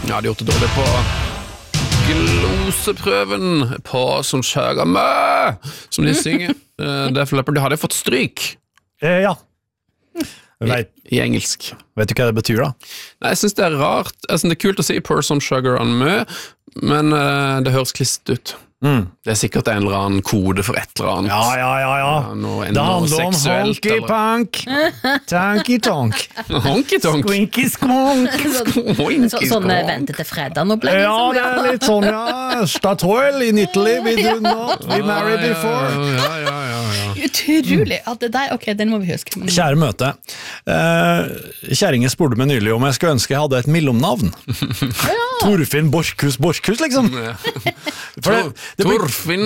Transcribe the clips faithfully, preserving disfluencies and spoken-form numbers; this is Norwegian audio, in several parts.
Ja, de gjort det dårlig på gloseprøven på som skjøger mø, som de synger. Def Leppard, de hadde fått stryk. Eh, ja. Vet, I, I engelsk. Vet du hva det betyr da? Nei, jeg synes det er rart. Jeg synes det er kult å si pour some sugar on mø, men uh, det høres klist ut. Mm. Det er sikkert en eller annen kode for et eller annet. Ja, ja, ja, ja. ja noe, det handler om honky-punk, tanky-tonk, honky-tonk, squinky-squonk. Så, sånn vente til fredag nå ble det. Ja, det er litt sånn, ja. Statoil in Italy, we do not, we married before. Ja, ja, ja, ja. Utrolig at det der, ok, den må vi huske. Kjære møte, uh, kjæringen spurte meg nylig om jeg skulle ønske jeg hadde et mellomnavn. Ja. Torfinn Borchhus Borchhus, liksom. Ja. Tor, det, det Torfinn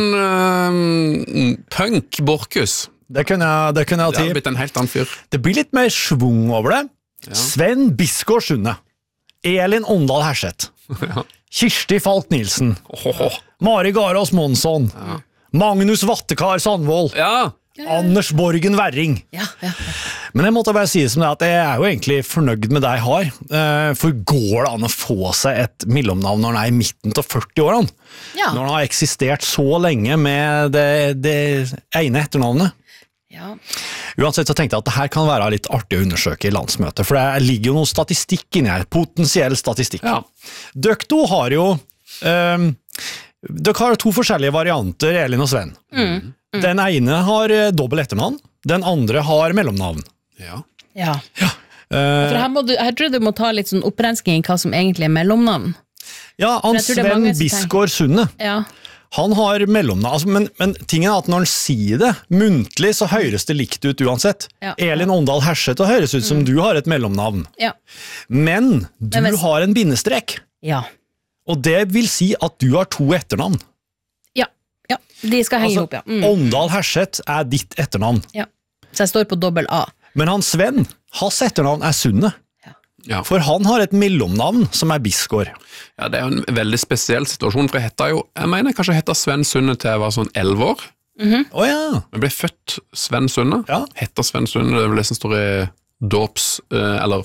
uh, Punk Borchhus. Det kunne jeg, det kunne jeg det har blitt en helt annen fyr. Det blir litt mer svung over det. Ja. Sven Bisgaard Sunde, Elin Åndal Herseth, ja. Kirsti Falk Nilsen, oh. Mari Garås Månsson, ja. Magnus Vattekar Sandvold, ja. Anders Borgen Verring. Ja, ja, ja. Men jeg måtte bare si som det at jeg er jo egentlig fornøyd med det jeg har. For går det an å få seg et mellomnavn når han er i midten til førti-årene? Ja. Når han har eksistert så lenge med det, det ene etternavnet? Ja. Uansett så tenkte jeg at det her kan være litt artig å undersøke i landsmøtet, for det ligger jo noe statistikk inni her, potensiell statistikk. Ja. Dere to har jo um, dere har to forskjellige varianter, Elin og Sven. Mm. Mm. Den ene har dobbelt etternavn, den andre har mellomnavn. Ja. Ja. ja. Uh, For her, må du, her tror jeg du må ta litt sånn opprensking i hva som egentlig er mellomnavn. Ja, han Sven Bisgaard Sunde. Ja. Han har mellomnavn, altså, men, men tingen er at når han sier det muntlig, så høres det likt ut uansett. Ja. Elin Åndal Herseth, det høres ut som mm. du har et mellomnavn. Ja. Men du men, har en bindestrek. Ja. Og det vil si at du har to etternavn. Ja, ja. De skal henge altså, opp, ja. Mm. Åndal Herseth er ditt etternavn. Ja. Så jeg står på dobbel A. Men han Sven, hans etternavn er Sunde. Ja. Ja. For han har et mellomnavn som er Bisgaard. Ja, det er jo en veldig spesiell situasjon, for jeg heter jo, jeg mener kanskje jeg heter Sven Sunde til jeg var sånn elleve år. Mm-hmm. Oh, ja. Jeg ble født Sven Sunde, ja. Heter Sven Sunde, det er vel det som står i dåps, eller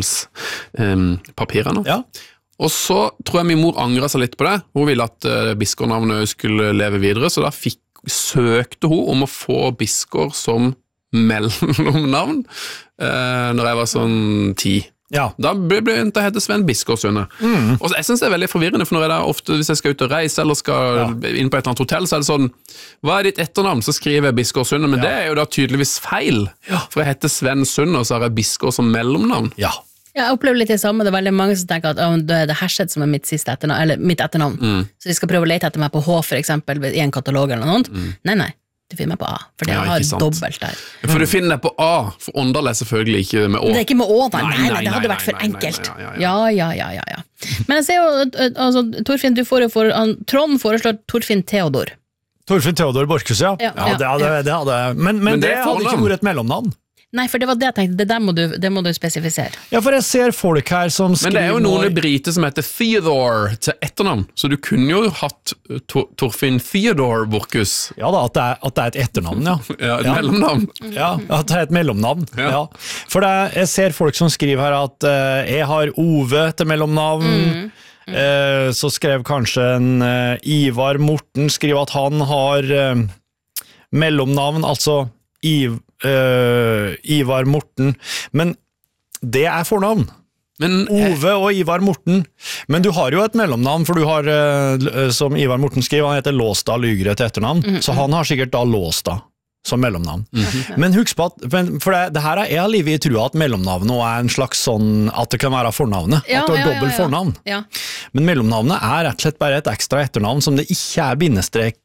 fødselspapirene. Ja. Og så tror jeg min mor angret seg litt på det. Hun ville at uh, Bisgaard-navnet skulle leve videre, så da fikk, søkte hun om å få Bisgaard som mellomnavn uh, når jeg var sånn ti. Ja. Da begynte jeg å hete Sven Bisgaard Sunde. Mm. Og jeg synes det er veldig forvirrende, for når jeg da ofte, hvis jeg skal ut og reise eller skal ja. inn på et eller annet hotell, så er det sånn, hva er ditt etternavn? Så skriver jeg Bisgaard Sunde, men ja. det er jo da tydeligvis feil. Ja. For jeg heter Sven Sunde, og så har jeg Bisgaard som mellomnavn. Ja. Jeg opplever litt det samme, det er veldig mange som tenker at oh, det er det Herseth som er mitt siste etternavn, eller mitt etternavn. Mm. Så de skal prøve å lete etter meg på H for eksempel, i en katalog eller noe. Mm. Nei, nei, du finner meg på A, for det ja, har dobbelt der. For du finner deg på A, for Åndal er selvfølgelig ikke med Å. Det er ikke med Å, nei, nei, nei, nei det hadde vært for nei, enkelt. Nei, nei, ja, ja, ja, ja, ja. Men jeg ser jo, altså, Torfinn, du får jo for, Trond foreslår Torfinn Theodor. Torfinn Theodor Borchhus, ja. Ja, ja, ja det hadde, det hadde, men, men, men det, det hadde ikke vært et mellomnavn. Nei, for det var det jeg tenkte, det der må du, det må du spesifisere. Ja, for jeg ser folk her som skriver... Men det er jo noen briter som heter Theodore til etternavn, så du kunne jo hatt Tor Torfinn Theodore Borchhus. Ja da, at det, er, at det er et etternavn, ja. Ja, et ja. mellomnavn. Ja, at det er et mellomnavn, ja. ja. For det, jeg ser folk som skriver her at uh, jeg har Ove til mellomnavn, mm. Mm. Uh, så skrev kanskje en uh, Ivar Morten, skriver at han har uh, mellomnavn, altså Iv Uh, Ivar Morten, men det er fornavn. Men, Ove og Ivar Morten, men du har jo et mellomnavn, for du har, uh, som Ivar Morten skriver, han heter Låstad Lygre til etternavn, mm -hmm. så han har sikkert da Låstad som mellomnavn. Mm -hmm. Men husk på at, for det, det her er jeg har livet i trua at mellomnavnet er en slags sånn, at det kan være fornavnet, ja, at det er ja, dobbelt ja, ja. fornavn. Ja. Men mellomnavnet er rett og slett bare et ekstra etternavn som det ikke er bindestrek,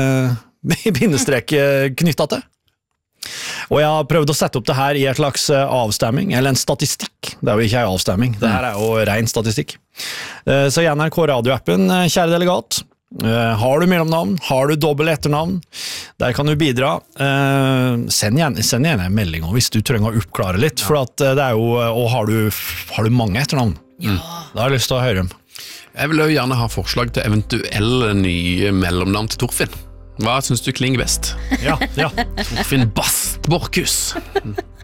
uh, bindestrek uh, knyttet til. Og jeg har prøvd å sette opp det her i et slags avstemming, eller en statistikk. Det er jo ikke en avstemming, det her er jo ren statistikk. Så i N R K radioappen, kjære delegat, har du mellomnavn, har du dobbelt etternavn, der kan du bidra. Send gjerne, send gjerne en melding hvis du trenger å oppklare litt, ja. For at det er jo, og har du, har du mange etternavn? Ja. Da har jeg lyst til å høre dem. Jeg vil jo gjerne ha forslag til eventuelle nye mellomnavn til Torfinn. Hva synes du klinger best? Ja, ja. Torfinn Bast Borchhus.